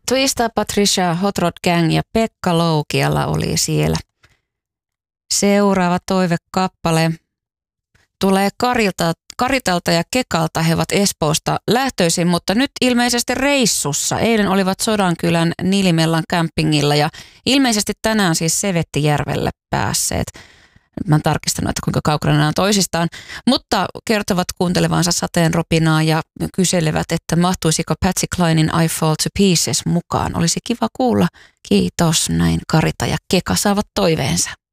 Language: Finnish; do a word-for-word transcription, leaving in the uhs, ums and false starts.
Twista, Patricia, Hot Rod Gang ja Pekka Loukiala oli siellä. Seuraava toivekappale tulee Karilta, Karitalta ja Kekalta. He ovat Espoosta lähtöisin, mutta nyt ilmeisesti reissussa. Eilen olivat Sodankylän Nilimellan campingilla ja ilmeisesti tänään siis Sevettijärvelle päässeet. Nyt mä oon tarkistanut, että kuinka kaukana nämä on toisistaan, mutta kertovat kuuntelevansa sateen ropinaa ja kyselevät, että mahtuisiko Patsy Clinein I Fall to Pieces mukaan. Olisi kiva kuulla. Kiitos, näin Karita ja Keka saavat toiveensa.